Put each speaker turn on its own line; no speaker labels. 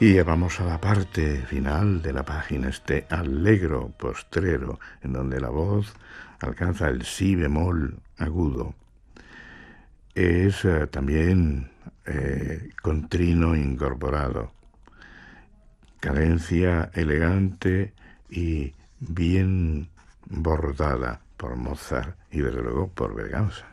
Y ya vamos a la parte final de la página, este allegro postrero, en donde la voz alcanza el si bemol agudo. Es también con trino incorporado, cadencia elegante y bien bordada por Mozart y desde luego por Berganza.